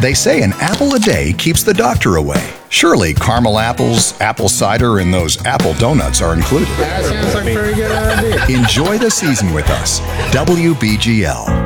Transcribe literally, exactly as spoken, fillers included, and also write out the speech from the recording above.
They say an apple a day keeps the doctor away. Surely caramel apples, apple cider, and those apple donuts are included. That sounds like a pretty good idea. Enjoy the season with us. W B G L.